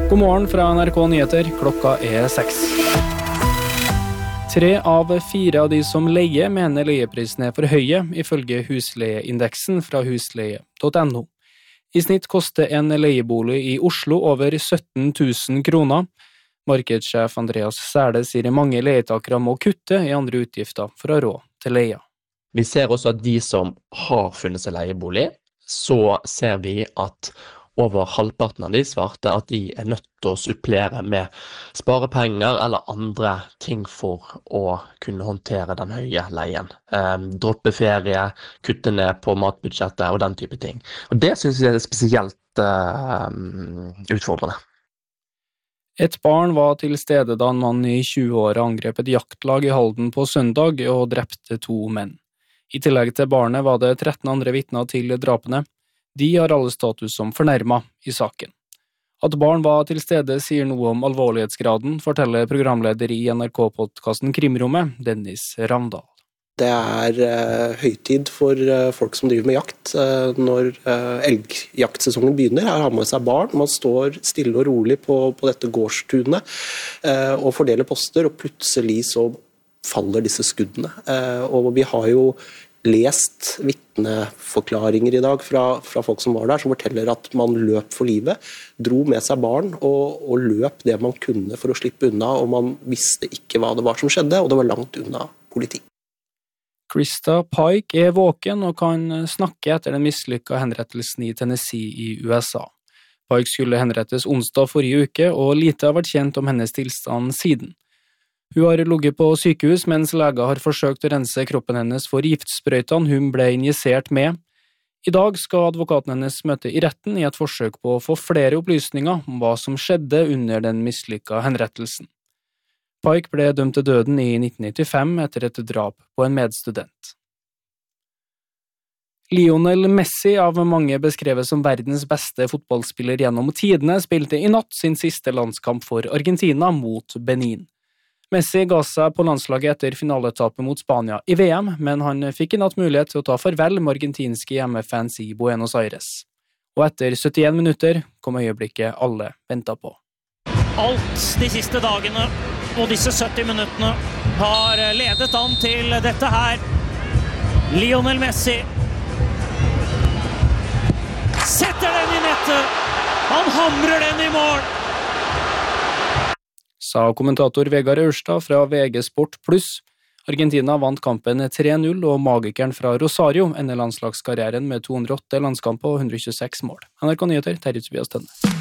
God morgen fra NRK Nyheter, klokka 6. 3 av 4 av de som leier mener leieprisene for høye, ifølge husleieindeksen fra husleie.no. I snitt koster en leiebolig i Oslo over 17 000 kroner. Markedssjef Andreas Sæle sier mange leietakere må kutte i andre utgifter for å ha råd til leia. Vi ser også at de som har funnet seg leiebolig, så ser vi at over halvparten av de svarte at de er nødt til å supplere med sparepenger eller andre ting for å kunne håndtere den høye leien. Droppe ferie, kutte ned på matbudsjettet og den type ting. Og det synes jeg er spesielt utfordrende. Et barn var til stede da en mann i 20-åra angrep et jaktlag i Halden på søndag og drepte 2 menn. I tillegg til barnet var det 13 andre vitner til drapene. De har alle status som fornærmet i saken. At barn var til stede sier noe om alvorlighetsgraden, forteller programleder i NRK-podcasten Krimrommet, Dennis Ravndal. Det er høytid for folk som driver med jakt når elgjaktsesongen begynner. Her har man med seg barn, man står stille og rolig på dette gårdstunet og fordeler poster, og plutselig så faller disse skuddene. Og vi har jo lest vitneforklaringer i dag fra folk som var der, som forteller at man løp for livet, dro med seg barn og løp det man kunne for å slippe unna, og man visste ikke hva det var som skjedde, og det var langt unna politi. Krista Pike er våken og kan snakke etter den mislykka henrettelsen i Tennessee i USA. Pike skulle henrettes onsdag forrige uke, og lite har vært kjent om hennes tilstand siden. Hun har ligget på sykehus mens leger har forsøkt å rense kroppen hennes for giftsprøytene hun ble injisert med. I dag skal advokaten hennes møte i retten i et forsøk på å få flere opplysninger om hva som skjedde under den mislykka henrettelsen. Pike ble dømt til døden i 1995 etter et drap på en medstudent. Lionel Messi, av mange beskrevet som verdens beste fotballspiller gjennom tidene, spilte i natt sin siste landskamp for Argentina mot Benin. Messi ga seg på landslaget etter finaleetapet mot Spania i VM, men han fikk i natt mulighet til å ta farvel med argentinske hjemmefans i Buenos Aires. Og etter 71 minutter kom øyeblikket alle ventet på. Alt de siste dagene og disse 70 minuttene har ledet an til dette her. Lionel Messi setter den i nettet. Han hamrer den i mål. Sa kommentator Vegard Aurstad fra VG Sport Plus. Argentina vant kampen 3-0, og magikeren fra Rosario ender landslagskarrieren med 208 landskamper og 126 mål. NRK Nyheter, Terje Tobias Tønne.